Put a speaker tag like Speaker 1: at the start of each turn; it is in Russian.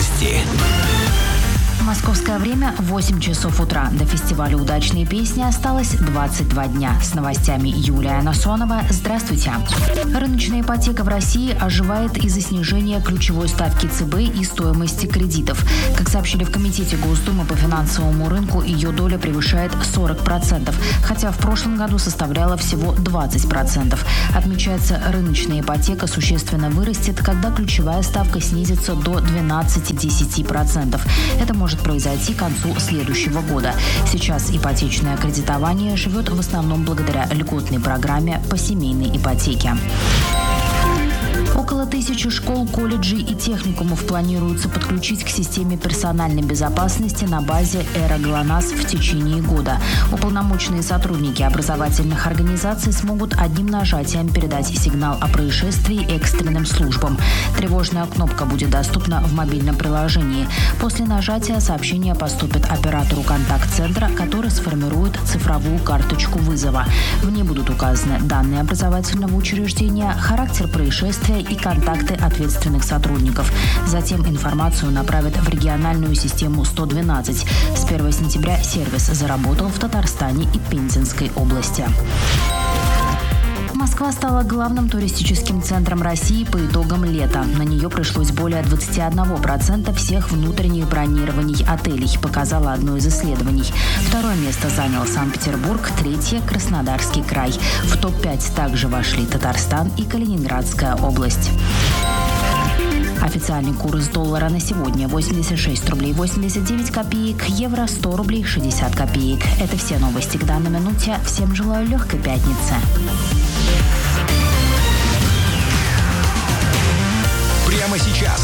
Speaker 1: Новости.
Speaker 2: Московское время 8 часов утра. До фестиваля «Удачные песни» осталось 22 дня. С новостями Юлия Насонова. Здравствуйте. Рыночная ипотека в России оживает из-за снижения ключевой ставки ЦБ и стоимости кредитов. Как сообщили в Комитете Госдумы по финансовому рынку, ее доля превышает 40%, хотя в прошлом году составляла всего 20%. Отмечается, рыночная ипотека существенно вырастет, когда ключевая ставка снизится до 12-10%. Это может произойти к концу следующего года. Сейчас ипотечное кредитование живет в основном благодаря льготной программе по семейной ипотеке. Около 1000 школ, колледжей и техникумов планируется подключить к системе персональной безопасности на базе «Эра ГЛОНАСС» в течение года. Уполномоченные сотрудники образовательных организаций смогут одним нажатием передать сигнал о происшествии экстренным службам. Тревожная кнопка будет доступна в мобильном приложении. После нажатия сообщение поступит оператору контакт-центра, который сформирует цифровую карточку вызова. В ней будут указаны данные образовательного учреждения, характер происшествия и контакты ответственных сотрудников. Затем информацию направят в региональную систему 112. С 1 сентября сервис заработал в Татарстане и Пензенской области. Москва стала главным туристическим центром России по итогам лета. На нее пришлось более 21% всех внутренних бронирований отелей, показало одно из исследований. Второе место занял Санкт-Петербург, третье – Краснодарский край. В топ-5 также вошли Татарстан и Калининградская область. Официальный курс доллара на сегодня 86 рублей 89 копеек, евро 100 рублей 60 копеек. Это все новости к данной минуте. Всем желаю легкой пятницы.
Speaker 1: Прямо сейчас